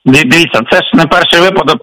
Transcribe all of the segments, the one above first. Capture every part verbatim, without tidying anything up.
Дивіться, це ж не перший випадок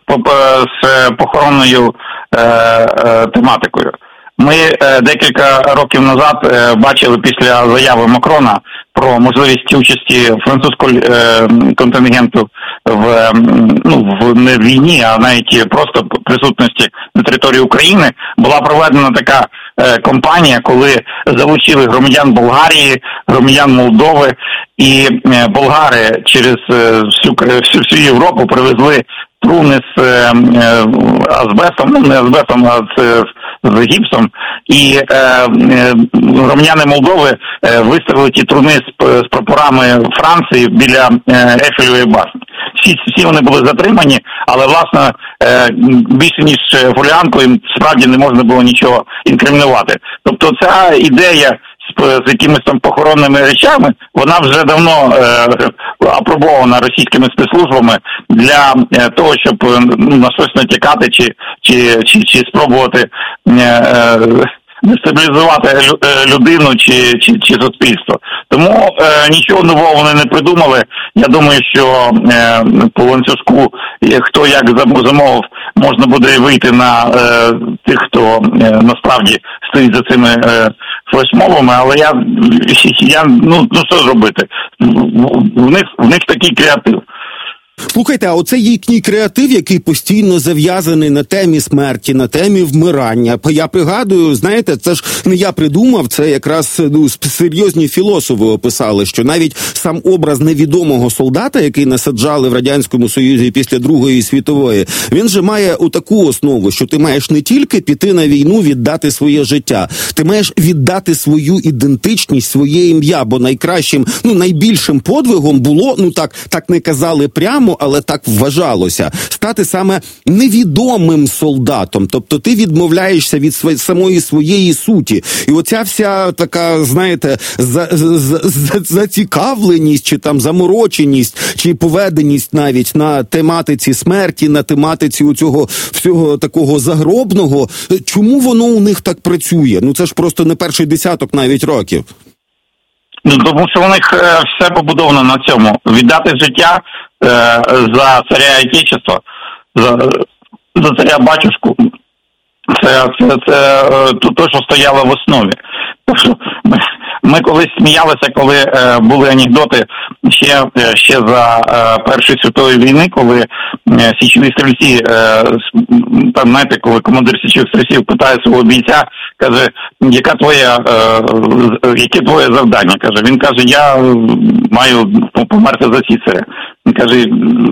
з похоронною е, е, тематикою. Ми е, декілька років назад е, бачили після заяви Макрона про можливість участі французького е, контингенту в, ну, в не в війні, а навіть просто присутності на території України, була проведена така е, кампанія, коли залучили громадян Болгарії, громадян Молдови, і е, болгари через е, всю, всю, всю Європу привезли труни з е, е, азбестом, ну не азбестом, а з, з гіпсом, і е, е, громадяни Молдови е, виставили ті труни з, з прапорами Франції біля е, Ейфелевої башні. Всі, всі вони були затримані, але, власне, е, більше ніж фоліанку їм справді не можна було нічого інкримінувати. Тобто ця ідея з якимись там похоронними речами, вона вже давно е, апробована російськими спецслужбами для е, того, щоб ну, на щось натякати чи, чи, чи, чи спробувати е, е, дестабілізувати людину чи, чи, чи суспільство. Тому е, нічого нового вони не придумали. Я думаю, що е, по ланцюжку, хто як замовив, можна буде вийти на е, тих, хто е, насправді стоїть за цими е, флешмобами, але я, я ну, ну що зробити? В них, в них такий креатив. Слухайте, а оце їхній креатив, який постійно зав'язаний на темі смерті, на темі вмирання. Я пригадую, знаєте, це ж не я придумав, це якраз ну, серйозні філософи описали, що навіть сам образ невідомого солдата, який насаджали в Радянському Союзі після Другої світової, він же має отаку основу, що ти маєш не тільки піти на війну, віддати своє життя, ти маєш віддати свою ідентичність, своє ім'я, бо найкращим, ну найбільшим подвигом було, ну так, так не казали прямо, але так вважалося, стати саме невідомим солдатом. Тобто ти відмовляєшся від своє, самої своєї суті. І оця вся така, знаєте, за, за, за, зацікавленість, чи там замороченість, чи поведеність навіть на тематиці смерті, на тематиці у цього всього такого загробного, чому воно у них так працює? Ну це ж просто не перший десяток навіть років. Ну, тому що у них е, все побудовано на цьому. Віддати життя е, за царя Отечества, за, за царя батюшку, це, це, це е, то, що стояло в основі. Тобто ми, ми колись сміялися, коли е, були анекдоти ще, ще за е, Першої світової війни, коли е, січові стрільці, е, там, знаєте, коли командир січових стрільців питає свого бійця, каже, яка твоя, е, яке твоє завдання? Каже, він каже, я маю померти за Цісаря. Він каже,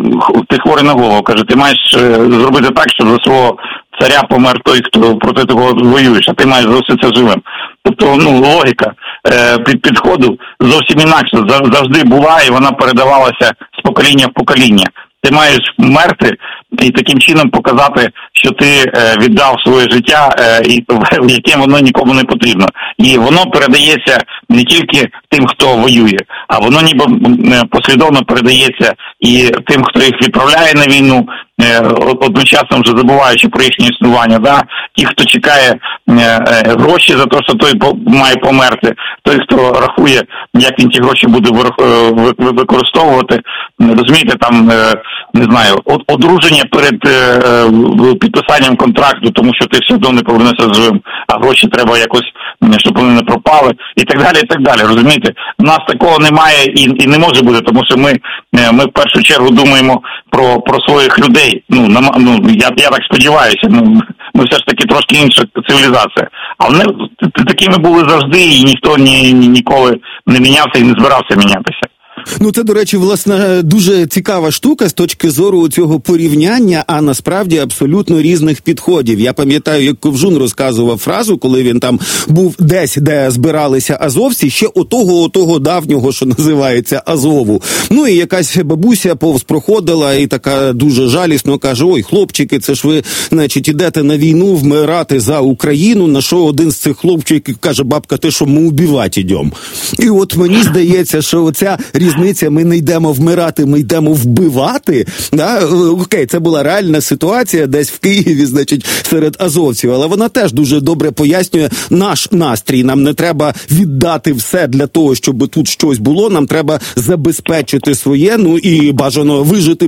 ти хворий на голову, каже, ти маєш зробити так, щоб за свого царя помер той, хто проти того воюєш, а ти маєш залишитися живим. Тобто, ну, логіка е, під підходу зовсім інакше завжди була, і вона передавалася з покоління в покоління. Ти маєш вмерти і таким чином показати, що ти е, віддав своє життя, е, і яке воно нікому не потрібно. І воно передається не тільки тим, хто воює, а воно ніби послідовно передається і тим, хто їх відправляє на війну, е, одночасно вже забуваючи про їхнє існування. Да? Ті, хто чекає е, е, гроші за те, що той по, має померти, той, хто рахує, як він ті гроші буде використовувати. Розумієте, там, е, не знаю, одруження перед е, підписанням контракту, тому що ти все одно не повернешся живим, а гроші треба якось, щоб вони не пропали, і так далі, і так далі. Розумієте? У нас такого немає і, і не може бути, тому що ми, ми в першу чергу думаємо про, про своїх людей. Ну, на, ну я, я так сподіваюся, ну, ми все ж таки трошки інша цивілізація. А вони такими були завжди, і ніхто ні, ні, ніколи не мінявся і не збирався мінятися. Ну, це, до речі, власне, дуже цікава штука з точки зору цього порівняння, а насправді абсолютно різних підходів. Я пам'ятаю, як Ковжун розказував фразу, коли він там був десь, де збиралися азовці, ще отого, отого давнього, що називається Азову. Ну, і якась бабуся повз проходила і така дуже жалісно каже, ой, хлопчики, це ж ви, значить, ідете на війну вмирати за Україну, на що один з цих хлопчиків каже, бабка, ти що, ми убивати йдемо. І от мені здається, що оця різниця, ми не йдемо вмирати, ми йдемо вбивати. Да? Окей, це була реальна ситуація десь в Києві, значить, серед азовців, але вона теж дуже добре пояснює наш настрій. Нам не треба віддати все для того, щоб тут щось було, нам треба забезпечити своє, ну і бажано вижити